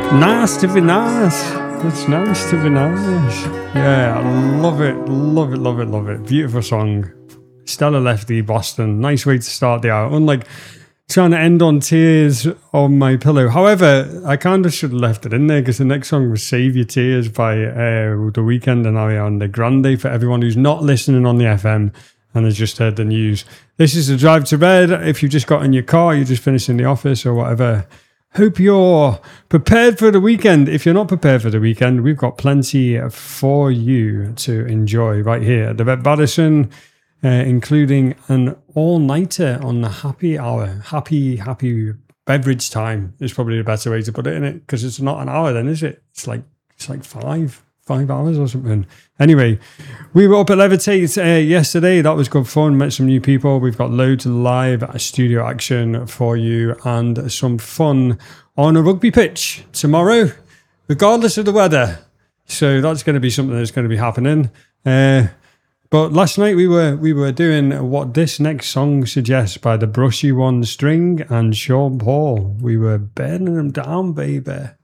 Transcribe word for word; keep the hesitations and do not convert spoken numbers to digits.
Nice to be nice. It's nice to be nice. Yeah, I love it, love it, love it, love it. Beautiful song. Stella Lefty, Boston. Nice way to start the hour. Unlike trying to end on Tears on My Pillow. However, I kind of should have left it in there because the next song was Save Your Tears by uh, The Weeknd and Ariana Grande for everyone who's not listening on the F M and has just heard the news. This is the Drive to Red. If you just got in your car, you're just finishing the office or whatever. Hope you're prepared for the weekend. If you're not prepared for the weekend, we've got plenty for you to enjoy right here at the Red Radisson, uh, including an all-nighter on the happy hour. Happy, happy beverage time is probably the better way to put it in it, because it's not an hour then, is it? It's like it's like five, five hours or something. Anyway, we were up at Levitate uh, yesterday. That was good fun. Met some new people. We've got loads of live studio action for you and some fun on a rugby pitch tomorrow, regardless of the weather. So that's going to be something that's going to be happening. Uh, but last night we were we were doing what this next song suggests by the Brushy One String and Sean Paul. We were burning them down, baby.